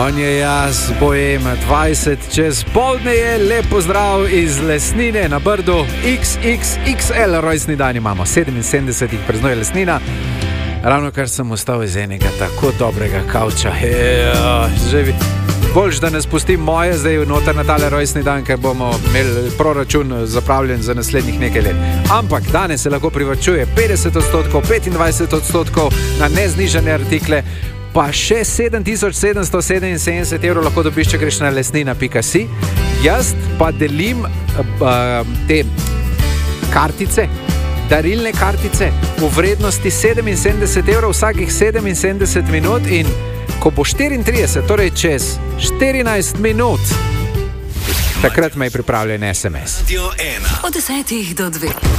On je jaz, Bojem, 20 čez poldne je, lep pozdrav iz Lesnine na Brdu, XXXL rojstni dan imamo, 77 jih praznuje Lesnina. Ravno kar sem ostal iz enega tako dobrega kavča, boljš da ne spustim moje zdaj noter na tale rojstni dan, ker bomo imeli proračun zapravljen za naslednjih nekaj let. Ampak danes se lahko privarčuje 50%, 25% na neznižane artikle, pa še 7777 evrov lahko dobiš, če greš na lesnina.si. Jaz pa delim te kartice, darilne kartice v vrednosti 77 evrov vsakih 77 minut in ko bo 34, torej čez 14 minut, takrat me je pripravljen SMS. Od 10 do 2.